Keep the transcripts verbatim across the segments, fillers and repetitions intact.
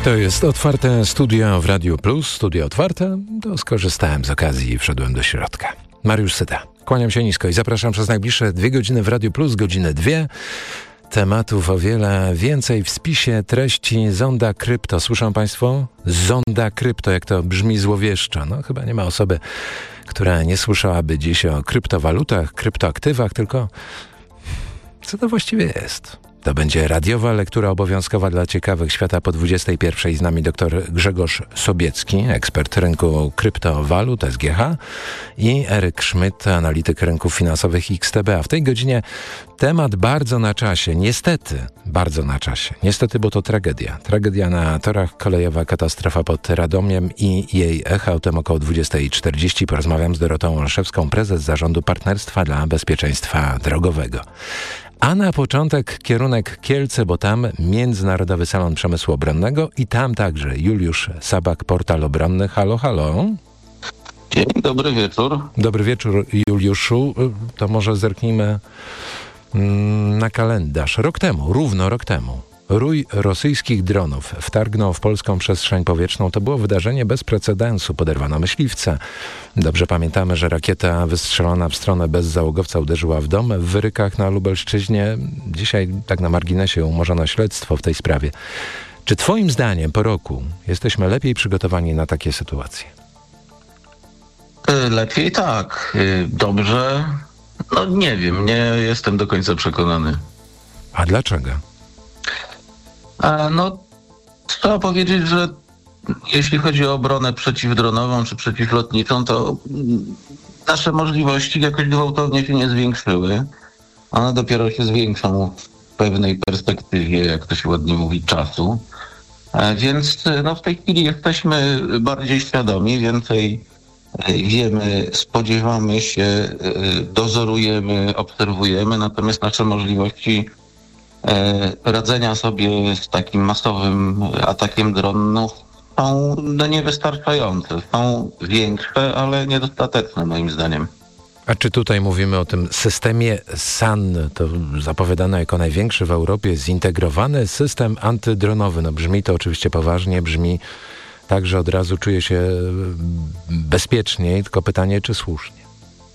To jest otwarte studio w Radiu Plus, studio otwarte, to skorzystałem z okazji i wszedłem do środka. Mariusz Syta, kłaniam się nisko i zapraszam przez najbliższe dwie godziny w Radiu Plus, godzinę dwie. Tematów o wiele więcej w spisie treści Zonda Krypto. Słyszą Państwo? Zonda Krypto, jak to brzmi złowieszczo. No chyba nie ma osoby, która nie słyszałaby dziś o kryptowalutach, kryptoaktywach, tylko co to właściwie jest? To będzie radiowa lektura obowiązkowa dla ciekawych świata po dwudziestej pierwszej. Z nami dr Grzegorz Sobiecki, ekspert rynku kryptowalut S G H i Eryk Szmyt, analityk rynków finansowych X T B. A w tej godzinie temat bardzo na czasie. Niestety, bardzo na czasie. Niestety, bo to tragedia. Tragedia na torach, kolejowa katastrofa pod Radomiem i jej echa. O tym około dwudziestej czterdzieści porozmawiam z Dorotą Olszewską, prezes Zarządu Partnerstwa dla Bezpieczeństwa Drogowego. A na początek kierunek Kielce, bo tam Międzynarodowy Salon Przemysłu Obronnego i tam także Juliusz Sabak, Portal Obronny. Halo, halo. Dzień dobry wieczór. Dobry wieczór, Juliuszu. To może zerknijmy na kalendarz. Rok temu, równo rok temu, rój rosyjskich dronów wtargnął w polską przestrzeń powietrzną. To było wydarzenie bez precedensu. Poderwano myśliwca. Dobrze pamiętamy, że rakieta wystrzelona w stronę bezzałogowca uderzyła w dom w Wyrykach na Lubelszczyźnie. Dzisiaj, tak na marginesie, umorzono śledztwo w tej sprawie. Czy twoim zdaniem po roku jesteśmy lepiej przygotowani na takie sytuacje? Lepiej tak. Dobrze. No nie wiem, nie jestem do końca przekonany. A dlaczego? A no, trzeba powiedzieć, że jeśli chodzi o obronę przeciwdronową czy przeciwlotniczą, to nasze możliwości jakoś gwałtownie się nie zwiększyły. One dopiero się zwiększą w pewnej perspektywie, jak to się ładnie mówi, czasu. Więc no, w tej chwili jesteśmy bardziej świadomi, więcej wiemy, spodziewamy się, dozorujemy, obserwujemy, natomiast nasze możliwości radzenia sobie z takim masowym atakiem dronów są no, niewystarczające. Są większe, ale niedostateczne moim zdaniem. A czy tutaj mówimy o tym systemie S A N, to zapowiadane jako największy w Europie zintegrowany system antydronowy? No brzmi to oczywiście poważnie, brzmi tak, że od razu czuję się bezpieczniej, tylko pytanie, czy słusznie?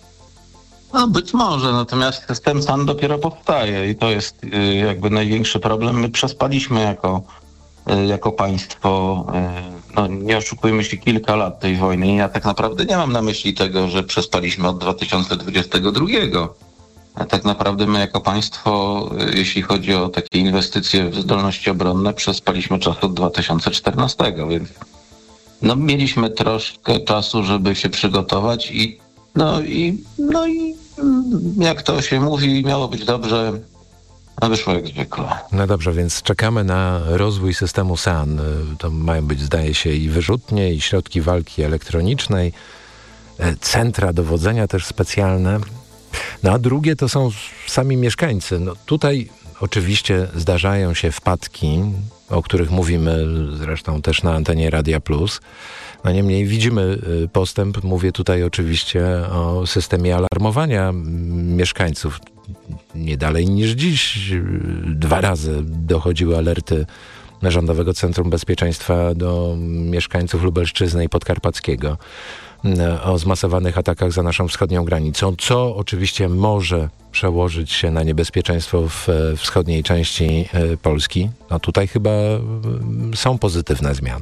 No być może, natomiast system S A N dopiero powstaje i to jest y, jakby największy problem. My przespaliśmy jako, y, jako państwo, y, no nie oszukujmy się, kilka lat tej wojny i ja tak naprawdę nie mam na myśli tego, że przespaliśmy od dwa tysiące dwudziestego drugiego. A tak naprawdę my jako państwo, y, jeśli chodzi o takie inwestycje w zdolności obronne, przespaliśmy czas od dwa tysiące czternastego, więc no mieliśmy troszkę czasu, żeby się przygotować i No i, no i jak to się mówi, miało być dobrze, a wyszło jak zwykle. No dobrze, więc czekamy na rozwój systemu S A N. To mają być, zdaje się, i wyrzutnie, i środki walki elektronicznej, centra dowodzenia też specjalne. No a drugie to są sami mieszkańcy. No tutaj oczywiście zdarzają się wpadki, o których mówimy zresztą też na antenie Radia Plus. No niemniej widzimy postęp. Mówię tutaj oczywiście o systemie alarmowania mieszkańców. Nie dalej niż dziś dwa razy dochodziły alerty Rządowego Centrum Bezpieczeństwa do mieszkańców Lubelszczyzny i Podkarpackiego o zmasowanych atakach za naszą wschodnią granicą, co oczywiście może przełożyć się na niebezpieczeństwo w wschodniej części Polski. No tutaj chyba są pozytywne zmiany.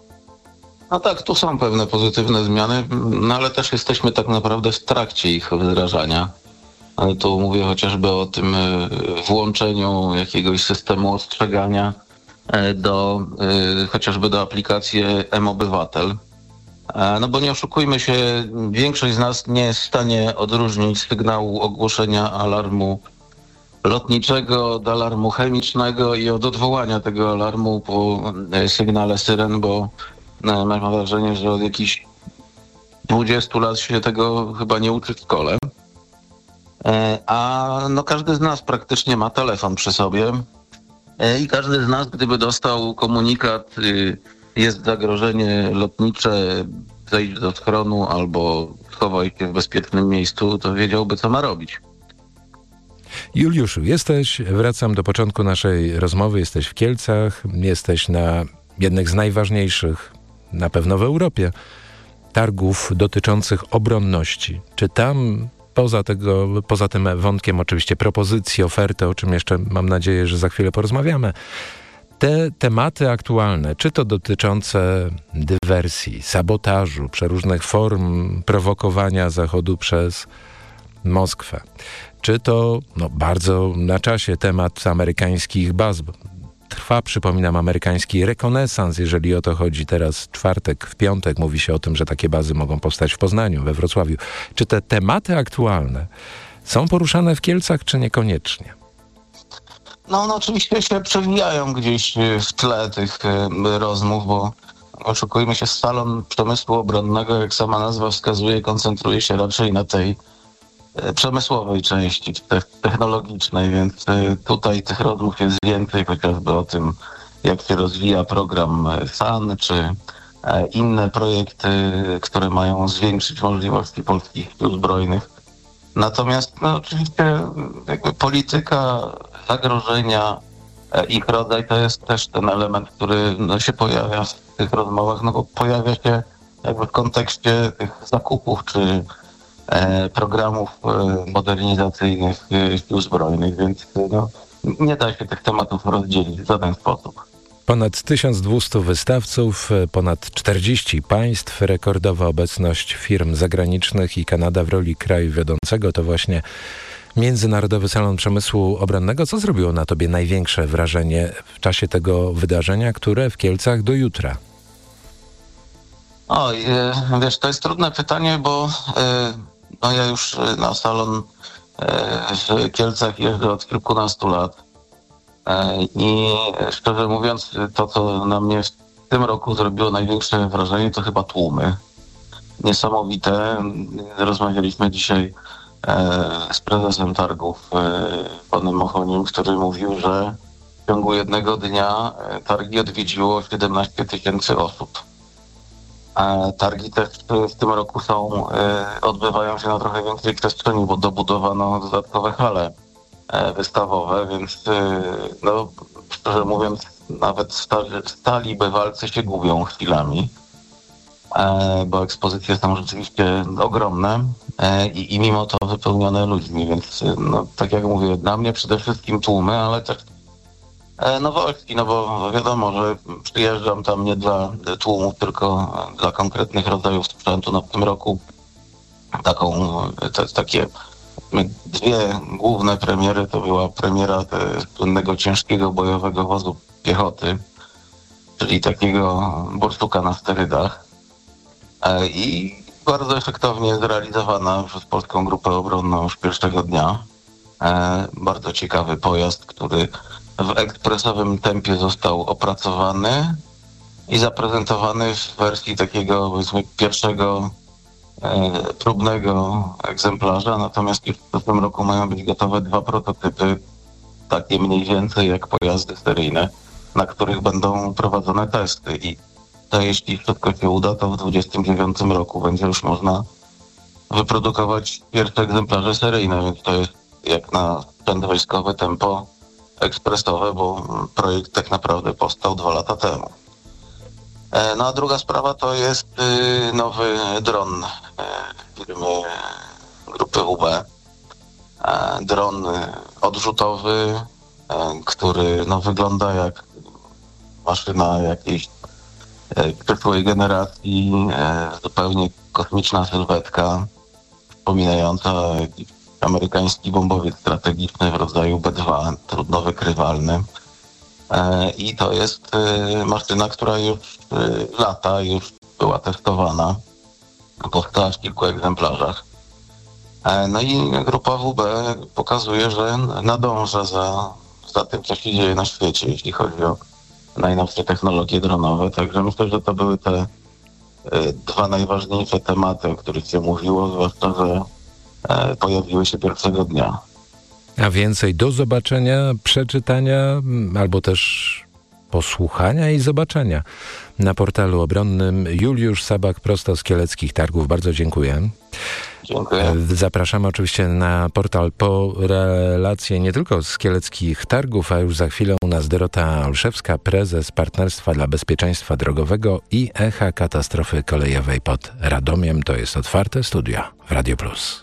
No tak, tu są pewne pozytywne zmiany, no ale też jesteśmy tak naprawdę w trakcie ich wdrażania. Ale tu mówię chociażby o tym włączeniu jakiegoś systemu ostrzegania do, chociażby do aplikacji M-Obywatel. No bo nie oszukujmy się, większość z nas nie jest w stanie odróżnić sygnału ogłoszenia alarmu lotniczego od alarmu chemicznego i od odwołania tego alarmu po sygnale syren, bo no, mam wrażenie, że od jakichś dwudziestu lat się tego chyba nie uczy w szkole. A no każdy z nas praktycznie ma telefon przy sobie i każdy z nas, gdyby dostał komunikat, jest zagrożenie lotnicze, zejdź do schronu albo schowaj się w bezpiecznym miejscu, to wiedziałby, co ma robić. Juliuszu, jesteś, wracam do początku naszej rozmowy, jesteś w Kielcach, jesteś na jednych z najważniejszych, na pewno w Europie, targów dotyczących obronności. Czy tam poza, tego, poza tym wątkiem oczywiście propozycji, oferty, o czym jeszcze mam nadzieję, że za chwilę porozmawiamy, te tematy aktualne, czy to dotyczące dywersji, sabotażu, przeróżnych form prowokowania Zachodu przez Moskwę, czy to no, bardzo na czasie temat amerykańskich baz. Trwa, przypominam, amerykański rekonesans, jeżeli o to chodzi. Teraz czwartek, w piątek mówi się o tym, że takie bazy mogą powstać w Poznaniu, we Wrocławiu. Czy te tematy aktualne są poruszane w Kielcach, czy niekoniecznie? No, no oczywiście się przewijają gdzieś w tle tych rozmów, bo oszukujmy się, salon przemysłu obronnego, jak sama nazwa wskazuje, koncentruje się raczej na tej przemysłowej części, technologicznej, więc tutaj tych rozmów jest więcej, chociażby o tym, jak się rozwija program S A N, czy inne projekty, które mają zwiększyć możliwości polskich sił zbrojnych. Natomiast no, oczywiście jakby polityka zagrożenia, ich rodzaj to jest też ten element, który no, się pojawia w tych rozmowach, no bo pojawia się jakby w kontekście tych zakupów, czy programów modernizacyjnych sił zbrojnych, więc no, nie da się tych tematów rozdzielić w żaden sposób. Ponad tysiąc dwieście wystawców, ponad czterdzieści państw, rekordowa obecność firm zagranicznych i Kanada w roli kraju wiodącego to właśnie Międzynarodowy Salon Przemysłu Obronnego. Co zrobiło na tobie największe wrażenie w czasie tego wydarzenia, które w Kielcach do jutra? Oj, wiesz, to jest trudne pytanie, bo no ja już na salon w Kielcach jeżdżę od kilkunastu lat i szczerze mówiąc, to co na mnie w tym roku zrobiło największe wrażenie, to chyba tłumy. Niesamowite. Rozmawialiśmy dzisiaj z prezesem targów, panem Mochonim, który mówił, że w ciągu jednego dnia targi odwiedziło siedemnaście tysięcy osób. Targi też w tym roku są, odbywają się na trochę większej przestrzeni, bo dobudowano dodatkowe hale wystawowe, więc no, szczerze mówiąc, nawet stali bywalcy się gubią chwilami, bo ekspozycje są rzeczywiście ogromne i, i mimo to wypełnione ludźmi, więc no, tak jak mówię, dla mnie przede wszystkim tłumy, ale też nowości, no bo wiadomo, że przyjeżdżam tam nie dla tłumów, tylko dla konkretnych rodzajów sprzętu. No w tym roku taką, te, takie dwie główne premiery to była premiera słynnego ciężkiego bojowego wozu piechoty, czyli takiego bursztuka na sterydach i bardzo efektownie zrealizowana przez Polską Grupę Obronną już pierwszego dnia. Bardzo ciekawy pojazd, który w ekspresowym tempie został opracowany i zaprezentowany w wersji takiego, powiedzmy, pierwszego e, próbnego egzemplarza, natomiast już w tym roku mają być gotowe dwa prototypy, takie mniej więcej jak pojazdy seryjne, na których będą prowadzone testy i to jeśli wszystko się uda, to w dwudziestym dziewiątym roku będzie już można wyprodukować pierwsze egzemplarze seryjne, więc to jest jak na sprzęt wojskowy tempo ekspresowe, bo projekt tak naprawdę powstał dwa lata temu. No a druga sprawa to jest nowy dron firmy grupy U B. Dron odrzutowy, który no, wygląda jak maszyna jakiejś przyszłej generacji, zupełnie kosmiczna sylwetka, przypominająca jakiś amerykański bombowiec strategiczny w rodzaju B dwa, trudno wykrywalny. I to jest maszyna, która już lata, już była testowana. Powstała w kilku egzemplarzach. No i grupa W B pokazuje, że nadąża za, za tym, co się dzieje na świecie, jeśli chodzi o najnowsze technologie dronowe. Także myślę, że to były te dwa najważniejsze tematy, o których się mówiło, zwłaszcza, że pojawiły się pierwszego dnia. A więcej do zobaczenia, przeczytania, albo też posłuchania i zobaczenia na portalu obronnym. Juliusz Sabak prosto z Kieleckich Targów. Bardzo dziękuję. Dziękuję. Zapraszamy oczywiście na portal po relacje nie tylko z Kieleckich Targów, a już za chwilę u nas Dorota Olszewska, prezes Partnerstwa dla Bezpieczeństwa Drogowego i Echa Katastrofy Kolejowej pod Radomiem. To jest otwarte studio w Radio Plus.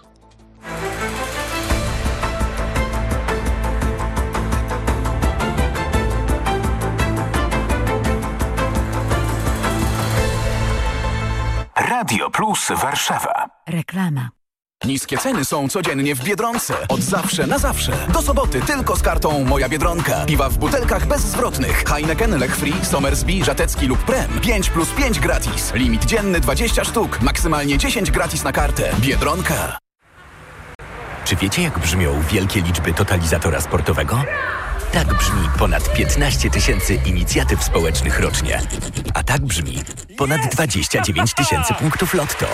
Radio Plus Warszawa. Reklama. Niskie ceny są codziennie w Biedronce. Od zawsze na zawsze. Do soboty tylko z kartą Moja Biedronka. Piwa w butelkach bezzwrotnych. Heineken, Lech Free, Somersby, Żatecki lub Prem. pięć plus pięć gratis. Limit dzienny dwadzieścia sztuk. Maksymalnie dziesięć gratis na kartę. Biedronka. Czy wiecie, jak brzmią wielkie liczby totalizatora sportowego? Tak brzmi ponad piętnaście tysięcy inicjatyw społecznych rocznie. A tak brzmi ponad dwadzieścia dziewięć tysięcy punktów lotto.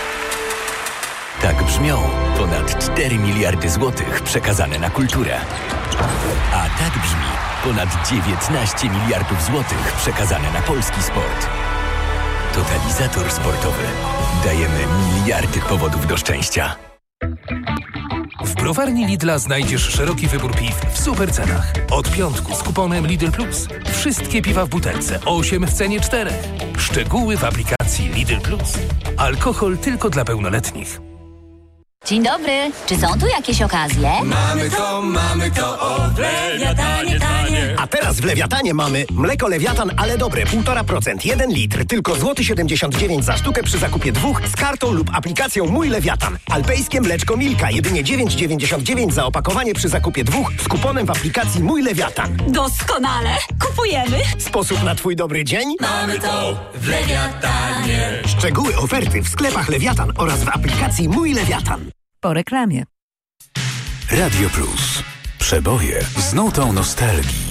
Tak brzmią ponad cztery miliardy złotych przekazane na kulturę. A tak brzmi ponad dziewiętnaście miliardów złotych przekazane na polski sport. Totalizator sportowy. Dajemy miliardy powodów do szczęścia. W browarni Lidla znajdziesz szeroki wybór piw w super cenach. Od piątku z kuponem Lidl Plus. Wszystkie piwa w butelce, osiem w cenie czterech. Szczegóły w aplikacji Lidl Plus. Alkohol tylko dla pełnoletnich. Dzień dobry, czy są tu jakieś okazje? Mamy to, mamy to, o, w Lewiatanie tanie. A teraz w Lewiatanie mamy mleko Lewiatan, ale dobre, półtora procent, jeden litr, tylko złoty siedemdziesiąt dziewięć za sztukę przy zakupie dwóch z kartą lub aplikacją Mój Lewiatan. Alpejskie mleczko Milka, jedynie dziewięć dziewięćdziesiąt dziewięć za opakowanie przy zakupie dwóch z kuponem w aplikacji Mój Lewiatan. Doskonale, kupujemy. Sposób na twój dobry dzień? Mamy to w Lewiatanie. Szczegóły oferty w sklepach Lewiatan oraz w aplikacji Mój Lewiatan. Po reklamie. Radio Plus. Przeboje z nutą nostalgii.